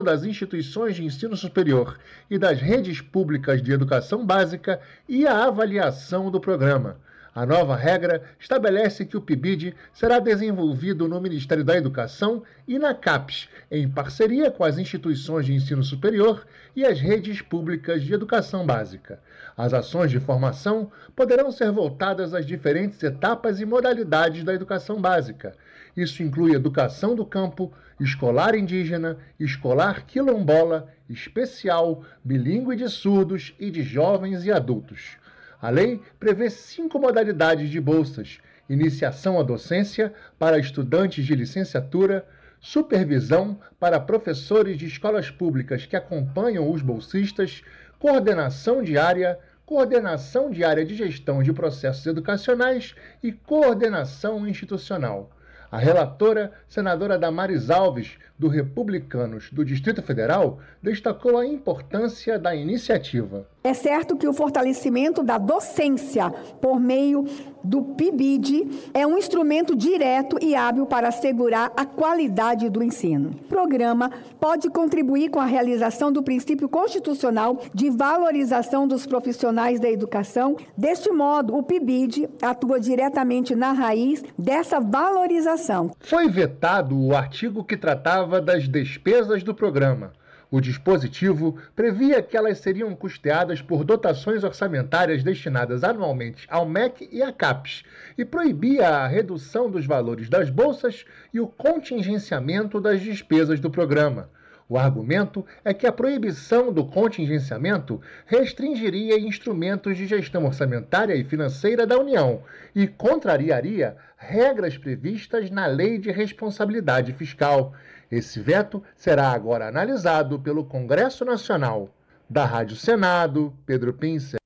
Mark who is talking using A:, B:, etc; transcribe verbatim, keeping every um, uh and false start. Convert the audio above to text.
A: das instituições de ensino superior e das redes públicas de educação básica e a avaliação do programa. A nova regra estabelece que o P I B I D será desenvolvido no Ministério da Educação e na CAPES, em parceria com as instituições de ensino superior e as redes públicas de educação básica. As ações de formação poderão ser voltadas às diferentes etapas e modalidades da educação básica. Isso inclui educação do campo, escolar indígena, escolar quilombola, especial, bilíngue de surdos e de jovens e adultos. A lei prevê cinco modalidades de bolsas: iniciação à docência para estudantes de licenciatura, supervisão para professores de escolas públicas que acompanham os bolsistas, coordenação de área, coordenação de área de gestão de processos educacionais e coordenação institucional. A relatora, senadora Damares Alves, do Republicanos do Distrito Federal, destacou a importância da iniciativa.
B: É certo que o fortalecimento da docência por meio do P I B I D é um instrumento direto e hábil para assegurar a qualidade do ensino. O programa pode contribuir com a realização do princípio constitucional de valorização dos profissionais da educação. Deste modo, o P I B I D atua diretamente na raiz dessa valorização.
A: Foi vetado o artigo que tratava das despesas do programa. O dispositivo previa que elas seriam custeadas por dotações orçamentárias destinadas anualmente ao M E C e à CAPES e proibia a redução dos valores das bolsas e o contingenciamento das despesas do programa. O argumento é que a proibição do contingenciamento restringiria instrumentos de gestão orçamentária e financeira da União e contrariaria regras previstas na Lei de Responsabilidade Fiscal. Esse veto será agora analisado pelo Congresso Nacional. Da Rádio Senado, Pedro Pincer.